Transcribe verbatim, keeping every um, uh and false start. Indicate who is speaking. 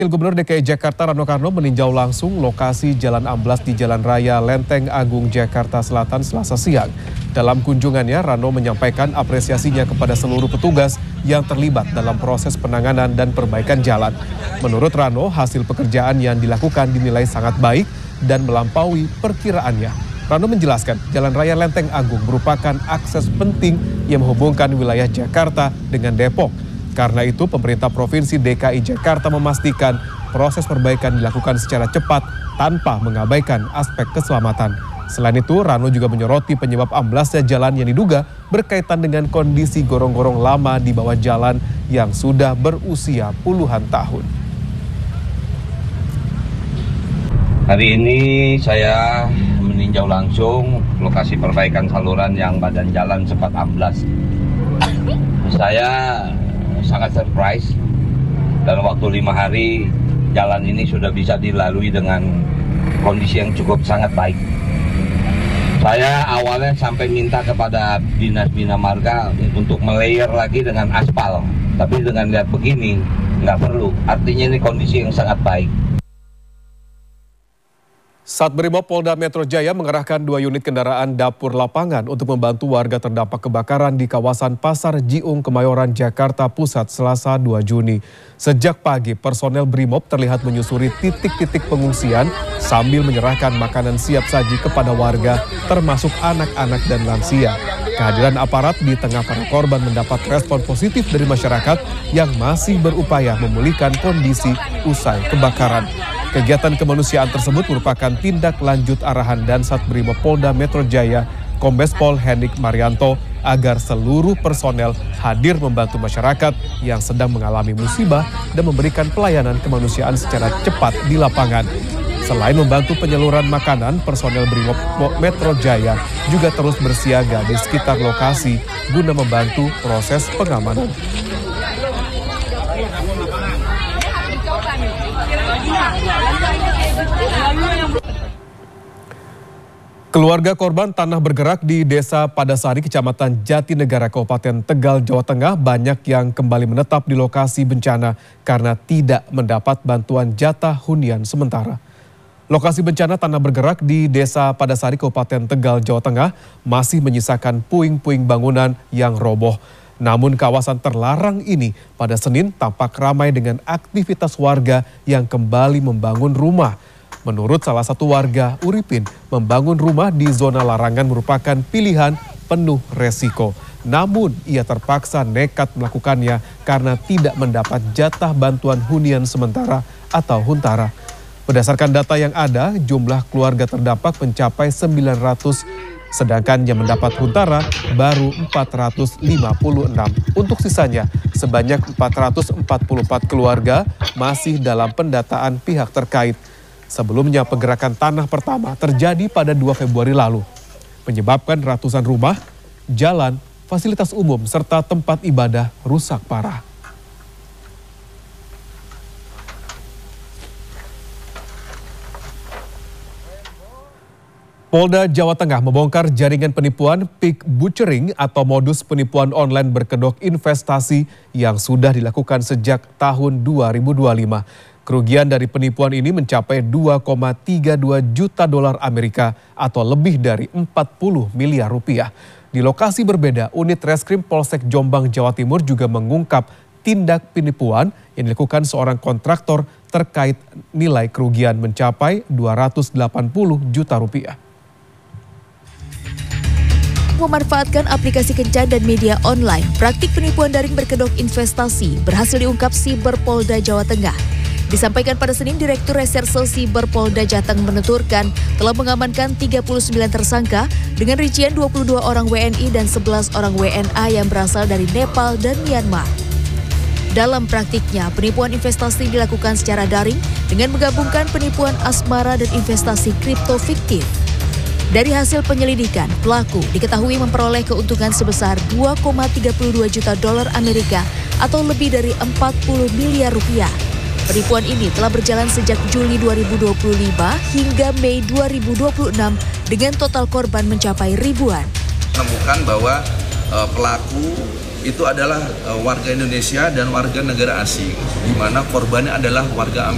Speaker 1: Wakil Gubernur D K I Jakarta Rano Karno meninjau langsung lokasi jalan amblas di Jalan Raya Lenteng Agung, Jakarta Selatan Selasa siang. Dalam kunjungannya, Rano menyampaikan apresiasinya kepada seluruh petugas yang terlibat dalam proses penanganan dan perbaikan jalan. Menurut Rano, hasil pekerjaan yang dilakukan dinilai sangat baik dan melampaui perkiraannya. Rano menjelaskan, Jalan Raya Lenteng Agung merupakan akses penting yang menghubungkan wilayah Jakarta dengan Depok. Karena itu, pemerintah Provinsi D K I Jakarta memastikan proses perbaikan dilakukan secara cepat tanpa mengabaikan aspek keselamatan. Selain itu, Rano juga menyoroti penyebab amblasnya jalan yang diduga berkaitan dengan kondisi gorong-gorong lama di bawah jalan yang sudah berusia puluhan tahun.
Speaker 2: Hari ini saya meninjau langsung lokasi perbaikan saluran yang badan jalan sempat amblas. Saya sangat surprise, dalam waktu lima hari jalan ini sudah bisa dilalui dengan kondisi yang cukup sangat baik. Saya awalnya sampai minta kepada Dinas Bina Marga untuk melayer lagi dengan aspal, tapi dengan lihat begini nggak perlu, artinya ini kondisi yang sangat baik.
Speaker 1: Satbrimob Polda Metro Jaya mengerahkan dua unit kendaraan dapur lapangan untuk membantu warga terdampak kebakaran di kawasan Pasar Jiung, Kemayoran, Jakarta Pusat, Selasa dua Juni. Sejak pagi, personel Brimob terlihat menyusuri titik-titik pengungsian sambil menyerahkan makanan siap saji kepada warga, termasuk anak-anak dan lansia. Kehadiran aparat di tengah para korban mendapat respon positif dari masyarakat yang masih berupaya memulihkan kondisi usai kebakaran. Kegiatan kemanusiaan tersebut merupakan tindak lanjut arahan Dansat Brimob Polda Metro Jaya, Kombes Pol Hendik Marianto, agar seluruh personel hadir membantu masyarakat yang sedang mengalami musibah dan memberikan pelayanan kemanusiaan secara cepat di lapangan. Selain membantu penyaluran makanan, personel Brimob Metro Jaya juga terus bersiaga di sekitar lokasi guna membantu proses pengamanan. Keluarga korban tanah bergerak di Desa Padasari, Kecamatan Jatinegara, Kabupaten Tegal, Jawa Tengah banyak yang kembali menetap di lokasi bencana karena tidak mendapat bantuan jatah hunian sementara. Lokasi bencana tanah bergerak di Desa Padasari, Kabupaten Tegal, Jawa Tengah masih menyisakan puing-puing bangunan yang roboh. Namun kawasan terlarang ini pada Senin tampak ramai dengan aktivitas warga yang kembali membangun rumah. Menurut salah satu warga, Uripin, membangun rumah di zona larangan merupakan pilihan penuh resiko. Namun ia terpaksa nekat melakukannya karena tidak mendapat jatah bantuan hunian sementara atau huntara. Berdasarkan data yang ada, jumlah keluarga terdampak mencapai sembilan ratus, sedangkan yang mendapat huntara baru empat ratus lima puluh enam. Untuk sisanya, sebanyak empat ratus empat puluh empat keluarga masih dalam pendataan pihak terkait. Sebelumnya pergerakan tanah pertama terjadi pada dua Februari lalu, menyebabkan ratusan rumah, jalan, fasilitas umum, serta tempat ibadah rusak parah. Polda Jawa Tengah membongkar jaringan penipuan pig butchering atau modus penipuan online berkedok investasi yang sudah dilakukan sejak tahun dua ribu dua puluh lima. Kerugian dari penipuan ini mencapai dua koma tiga dua juta dolar Amerika atau lebih dari empat puluh miliar rupiah. Di lokasi berbeda, unit Reskrim Polsek Jombang, Jawa Timur juga mengungkap tindak penipuan yang dilakukan seorang kontraktor terkait nilai kerugian mencapai dua ratus delapan puluh juta rupiah.
Speaker 3: Memanfaatkan aplikasi kencan dan media online, praktik penipuan daring berkedok investasi berhasil diungkap Siber Polda Jawa Tengah. Disampaikan pada Senin, Direktur Reserse Siber Polda Jateng menuturkan telah mengamankan tiga puluh sembilan tersangka dengan rincian dua puluh dua orang W N I dan sebelas orang W N A yang berasal dari Nepal dan Myanmar. Dalam praktiknya, penipuan investasi dilakukan secara daring dengan menggabungkan penipuan asmara dan investasi kripto fiktif. Dari hasil penyelidikan, pelaku diketahui memperoleh keuntungan sebesar dua koma tiga dua juta dolar Amerika atau lebih dari empat puluh miliar rupiah. Penipuan ini telah berjalan sejak Juli dua ribu dua puluh lima hingga Mei dua ribu dua puluh enam dengan total korban mencapai ribuan.
Speaker 4: Menemukan bahwa uh, pelaku itu adalah uh, warga Indonesia dan warga negara asing, di mana korbannya adalah warga Amerika.